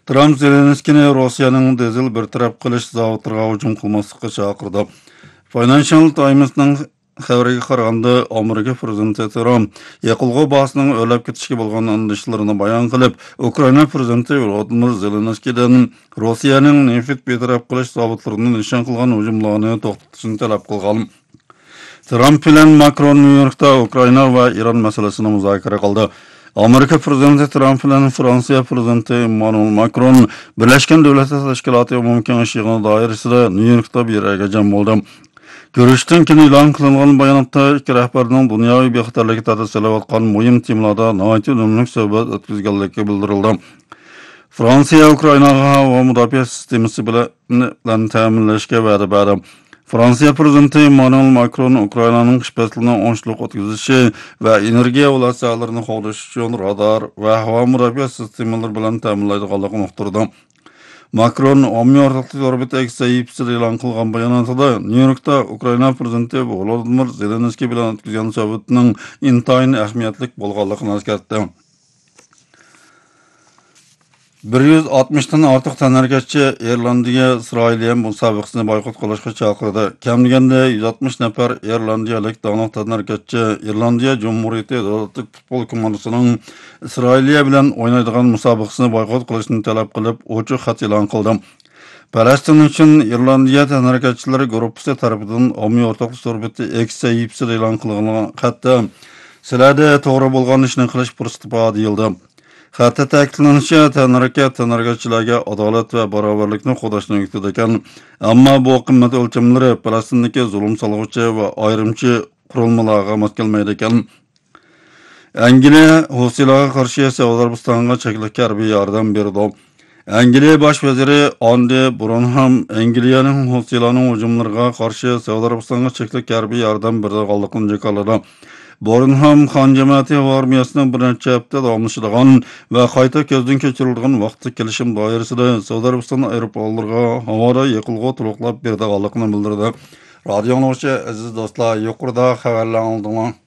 Tramp Zelenskiyni Rossiyaning dizel bir taraf qilish zavodlariga hujum qilmaslikka chaqirdi. Financial Times'ning xabariga qaraganda, Amerika prezidenti Tramp yaqilg'u bahsining o'lab ketishiga bo'lgan andishlarini bayon qilib, Ukraina prezidenti Volodymyr Zelenskiydan Rossiyaning neft betaraf qilish zavodlarini nishon qilgan hujumlarni to'xtatishni talab qilgan. Tramp bilan Makron Nyu-Yorkda Ukraina va Iran masalasini muzokara qildi. Amerika prezidenti Tramp bilan Fransiya prezidenti Emmanuel Macron Birlashgan Davlatlar Tashkiloti umumiy kengashi yig'ini doirasida Nyu-Yorkda bir yerga jam bo'ldi. Görüşdən keyin e'lon qilingan bayonotda ikki rahbarning dunyoviy bexatarligi ta'sirlayotgan muhim temalarda nihoyat unumli suhbat o'tkazganligi bildirildi. Fransiya Ukrainaga havo mudofaa sistemasi bilan ta'minlashga va'da berdi. Fransiya prezidenti Emmanuel Macron Ukrainaning qish faslini o'nchliq o'tkazishi va energiya vositalarini qo'llash uchun radar va havo mudofaa sistemalari bilan ta'minlaydiganligini uqtirdi. Macron ommaviy orbit eksayipsi e'lon qilgan bayonotida Nyu-Yorkda Ukraina prezidenti Volodymyr Zelenskiy bilan o'tkazgan suhbatning intayin ahamiyatli bo'lganligini eskartdi. 160 dan ortiq tanargachi Irlandiya Isroiliya musobaqasini boykot qilishga chaqirdi. Kam deganda 160 nafar irlandiyalik da'no tanargachi Irlandiya Jumhuriyati davlat futbol komandasining Isroiliya bilan o'ynaydigan musobaqasini boykot qilishni talab qilib, ochiq xat e'lon qildi. Falastin uchun Irlandiya tanargachilari guruhi tomonidan ommaviy o'rtoqlik surbati eksayipsi e'lon qilingan xatda sizlarda to'g'ri bo'lgan ishni qilish fursati bor deyildi. Xatda ta'kidlanishicha, tanargachilarga adolat va barobarlikni qo'llashni yuktadi ekan, ammo bu qimmat o'lchamlari Falastindagi zulm solg'uvchi va ayrimchi qurilmalarga mos kelmaydi ekan. Angliya Housilarga qarshi Saudiya Arabistoniga cheklik harbiy yordam berdi. Angliya bosh vaziri Andy Burnham Angliyaning Housilarning hujumlariga qarshi Saudiya Arabistoniga cheklik harbiy yordam berganligini jakarladi. Burnham Xon jamoati armiyasining bir necha hafta davomlashadigan va qayta ko'zdan kechirilgan vaqtda kelishim doirasida Saudiya Arabistoni aeroportlariga havoda yiqilg'u to'liqlab berganligini bildirdi. Radio anglag'uchi aziz do'stlar, yuqorida xabarlar oldim.